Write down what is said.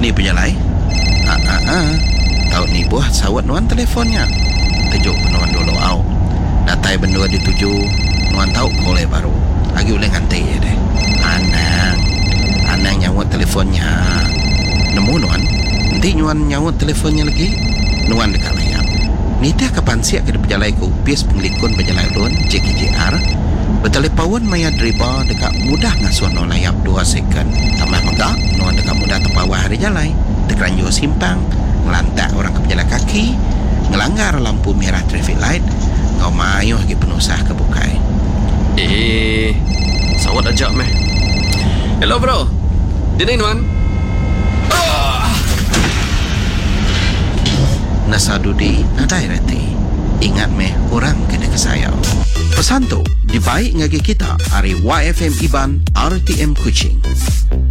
Ini penyalai. Tahu ni buah sawat nuan telefonnya. Tujuk nuan dulu au. Datai bendua dituju nuan tahu boleh baru. Lagi boleh ngantai ya deh. Anang nyawat teleponnya. Nemu nuan. Nanti nuan nyawat teleponnya lagi. Nuan dekat layar. Nita kapan siap ke pejalai ke upis penglikun pejalai lun JKJR. Bertelepawon maya driba dekat mudah ngasuh no layap 2 second. Tambah maka nuan dekat mudah terpawah hari jalai. Dekeranjo simpang. Ngelantak orang ke pejalan kaki, ngelanggar lampu merah traffic light, ngau mayuh lagi penusah ke bukai. Sawat ajak meh. Hello bro. Dini nuan. Nasadudi nadai reti. Ingat meh orang kena kesayau. Pesan tu dibaik ngagi kita hari YFM Iban RTM Kuching.